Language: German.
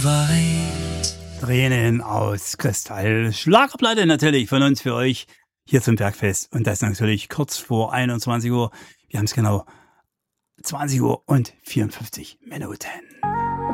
Tränen aus Kristall. Schlagerplatte natürlich von uns für euch hier zum Bergfest. Und das natürlich kurz vor 21 Uhr. Wir haben es genau 20 Uhr und 54 Minuten.